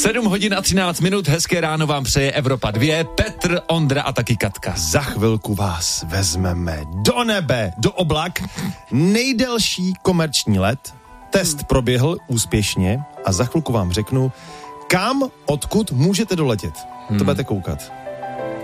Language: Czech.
7 hodin a 13 minut, hezké ráno vám přeje Evropa 2, Petr, Ondra a taky Katka. Za chvilku vás vezmeme do nebe, do oblak. Nejdelší komerční let. Test proběhl úspěšně a za chvilku vám řeknu, kam, odkud můžete doletět. To budete koukat.